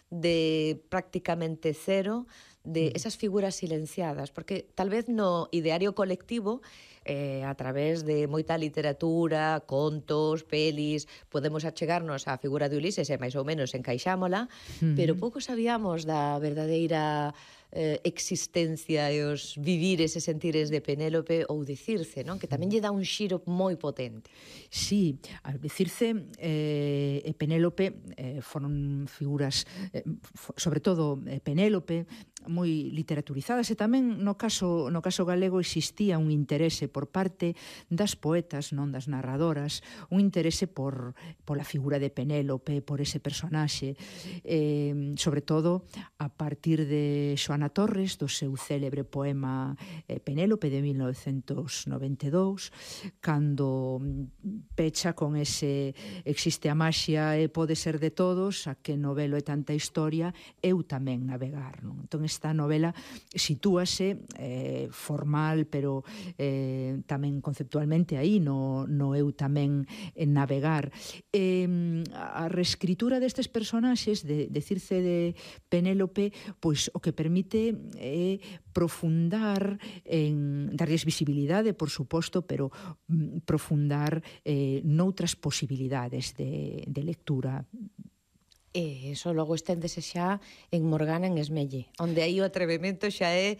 de prácticamente cero, de esas figuras silenciadas, porque tal vez no ideario colectivo, a través de moita literatura, contos, pelis, podemos achegarnos á figura de Ulises e máis ou menos encaixámola, pero pouco sabíamos da verdadeira existencia e os vivires e sentires de Penélope ou de Circe, non? Que tamén lle dá un xiro moi potente. Sí, al Circe e Penélope foron figuras, sobre todo Penélope, moi literaturizadas, e tamén no caso galego existía un interese por parte das poetas, non das narradoras, un interese pola figura de Penélope, por ese personaxe, sobre todo a partir de Xoana Torres, do seu célebre poema Penélope de 1992, cando pecha con ese existe a maxia e pode ser de todos, a que novelo e tanta historia, eu tamén navegar, non? Entón esta novela sitúase formal, pero tamén conceptualmente aí no eu tamén navegar. A reescritura destes personaxes de Circe de Penélope, pois o que permite é profundar darlles visibilidade, por suposto, pero profundar noutras posibilidades de lectura. E iso logo esténdese xa en Morgana en Esmelle, onde aí o atrevemento xa é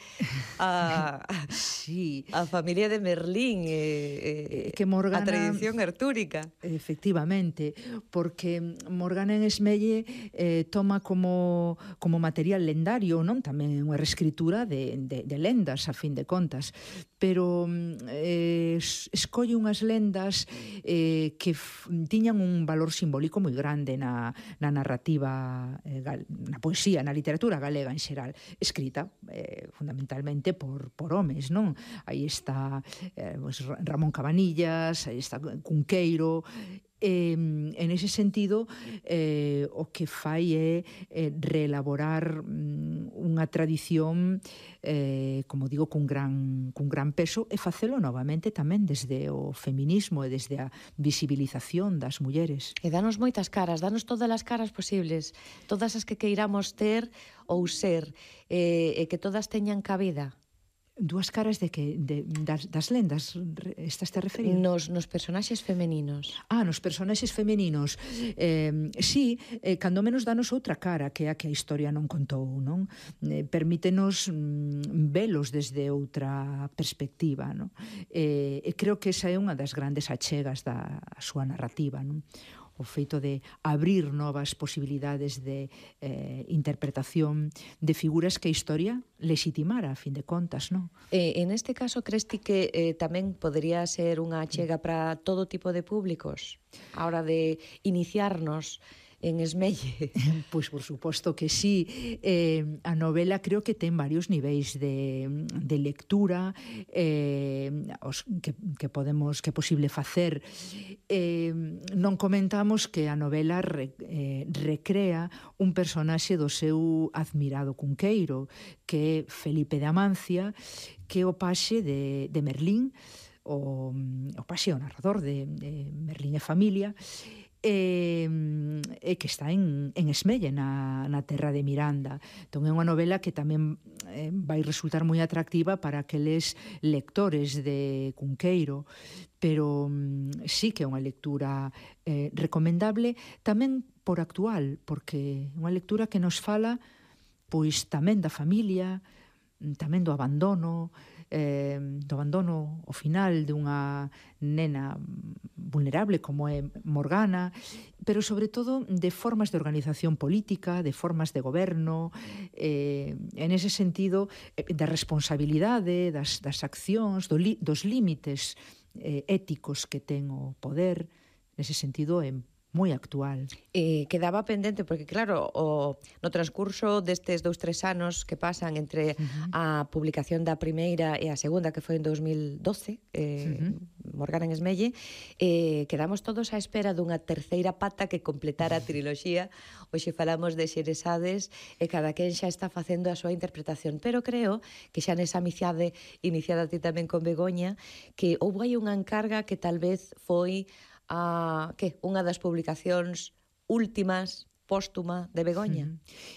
sí, a familia de Merlín que Morgana, a tradición artúrica. Efectivamente, porque Morgana en Esmelle toma como material lendario, non? Tamén é unha reescritura de lendas, a fin de contas, pero escolle unhas lendas que tiñan un valor simbólico moi grande na narrativa, na poesía, na literatura galega en xeral, escrita fundamentalmente por homes, non? Aí está Ramón Cabanillas, aí está Cunqueiro. En ese sentido, o que fai é reelaborar unha tradición, como digo, cun gran peso, e facelo novamente tamén desde o feminismo e desde a visibilización das mulleres. E danos moitas caras, danos todas as caras posibles, todas as que queiramos ter ou ser, e que todas teñan cabida. Dúas caras das lendas, estás te referindo? Nos personaxes femeninos. Nos personaxes femeninos. Sí, cando menos danos outra cara, que é a que a historia non contou, non? Permítenos velos desde outra perspectiva, non? E creo que esa é unha das grandes achegas da súa narrativa, non? O feito de abrir novas posibilidades de interpretación de figuras que a historia legitimara, a fin de contas, non? En este caso, crees ti que tamén podería ser unha achega para todo tipo de públicos a hora de iniciarnos en Esmelle? Pois por suposto que sí. A novela creo que ten varios niveis de lectura que é posible facer. Non comentamos que a novela recrea un personaxe do seu admirado Cunqueiro, que é Felipe de Amancia, que é o paxe de Merlín, o paxe o narrador de Merlín e familia, e que está en Esmelle, na terra de Miranda. Entón é unha novela que tamén vai resultar moi atractiva para aqueles lectores de Cunqueiro, pero sí que é unha lectura recomendable tamén por actual, porque é unha lectura que nos fala pois tamén da familia, tamén do abandono ao final dunha nena vulnerable como é Morgana, pero sobre todo de formas de organización política, de formas de goberno, en ese sentido da responsabilidade das accións, dos límites éticos que ten o poder. Nese sentido é moi actual. Quedaba pendente, porque claro, no transcurso destes 2-3 anos que pasan entre a publicación da primeira e a segunda, que foi en 2012, Morgana en Esmelle, quedamos todos á espera dunha terceira pata que completara a triloxía. Hoxe falamos de Xeresades e cada quen xa está facendo a súa interpretación, pero creo que xa nesa amizade iniciada ti tamén con Begoña, que houve aí unha encarga que tal vez foi unha das publicacións últimas póstuma de Begoña.